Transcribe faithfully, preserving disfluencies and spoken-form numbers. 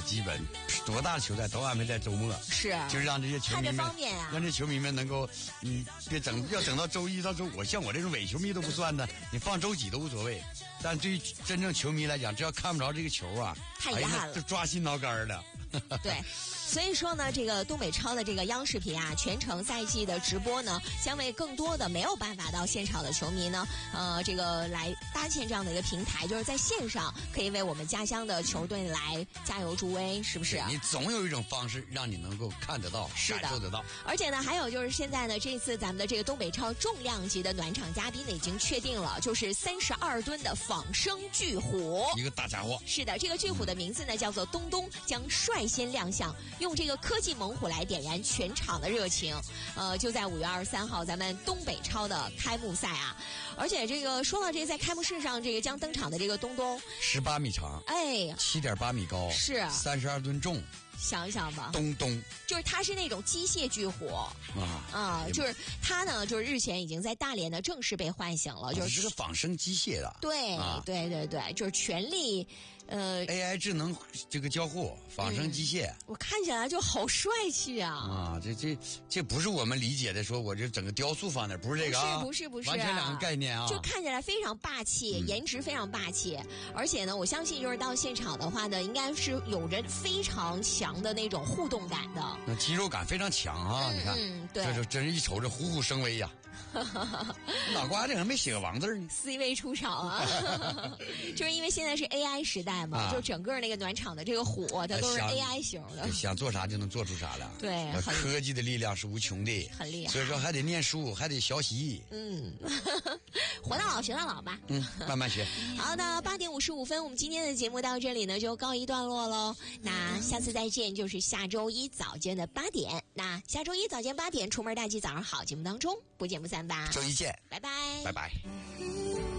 基本多大的球赛都安排在周末， 是， 就是让这些球迷们， 看着方便啊， 让这球迷们能够，嗯，别整要整到周一到周五，像我这种伪球迷都不算的，你放周几都无所谓。但对于真正球迷来讲，只要看不着这个球啊， 太遗憾了， 哎、就抓心挠肝了。 对，所以说呢，这个东北超的这个央视频啊，全程赛季的直播呢，将为更多的没有办法到现场的球迷呢，呃，这个来搭建这样的一个平台，就是在线上可以为我们家乡的球队来加油助威，是不是？ 你总有一种方式让你能够看得到、感受得到。 而且呢，还有就是现在呢，这次咱们的这个东北超重量级的暖场嘉宾呢，已经确定了，就是三十二吨的仿生巨虎， 一个大家伙。 是的，这个巨虎的名字呢叫做东东，将率先亮相，用这个科技猛虎来点燃全场的热情。呃，就在五月二十三号，咱们东北超的开幕赛啊，而且这个说到这，在开幕式上这个将登场的这个东东， 十八米长， 哎， 七点八米高， 是三十二吨重。 想一想吧， 东东就是它是那种机械巨虎啊啊，就是它呢，就是日前已经在大连呢正式被唤醒了， 啊、 就是这个仿生机械的， 对、啊、对对对，就是全力呃 A I 智能这个交互仿生机械、嗯， 我看起来就好帅气啊啊！这这这不是我们理解的，说我这整个雕塑放那不是这个啊， 不是不是不是、啊， 完全两个概念啊， 就看起来非常霸气，嗯、颜值非常霸气，而且呢，我相信就是到现场的话呢，应该是有着非常强的那种互动感的， 那肌肉感非常强啊！ 嗯、 你看， 嗯，对， 这就真是一瞅着虎虎生威呀、啊。脑瓜这人没写个王字呢 ，C 位出场啊，就是因为现在是 A I 时代嘛，啊、就整个那个暖场的这个虎，它都是 A I 型的， 想, 想做啥就能做出啥了。 对， 科技的力量是无穷的， 很厉害。 所以说还得念书，还得学习。 嗯，活到老学到老吧。 嗯，慢慢学。 好的，八点五十五分，我们今天的节目到这里呢就告一段落喽。那下次再见就是下周一早间的八点。那下周一早间八点，出门大吉早上好节目当中不见不散吧。 周一见， 拜拜， 拜拜。